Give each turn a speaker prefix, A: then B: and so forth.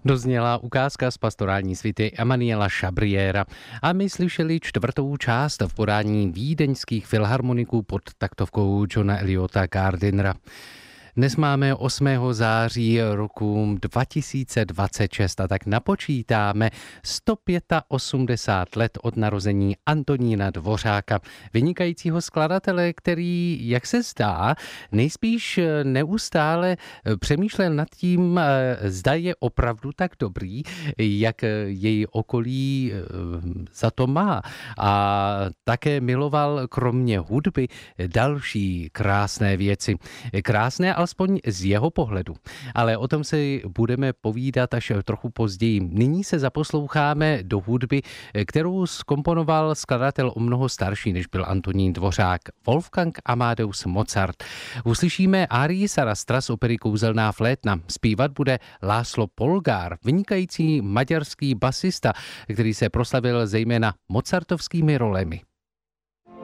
A: Dozněla ukázka z pastorální svity Emanuela Chabriera a my slyšeli čtvrtou část v podání vídeňských filharmoniků pod taktovkou Johna Eliota Gardinera. Dnes máme 8. září roku 2026 a tak napočítáme 185 let od narození Antonína Dvořáka, vynikajícího skladatele, který, jak se zdá, nejspíš neustále přemýšlel nad tím, zda je opravdu tak dobrý, jak její okolí za to má. A také miloval kromě hudby další krásné věci. Krásné alespoň z jeho pohledu. Ale o tom si budeme povídat až trochu později. Nyní se zaposloucháme do hudby, kterou zkomponoval skladatel o mnoho starší, než byl Antonín Dvořák, Wolfgang Amadeus Mozart. Uslyšíme árii Sarastra z opery Kouzelná flétna. Zpívat bude László Polgár, vynikající maďarský basista, který se proslavil zejména mozartovskými rolemi.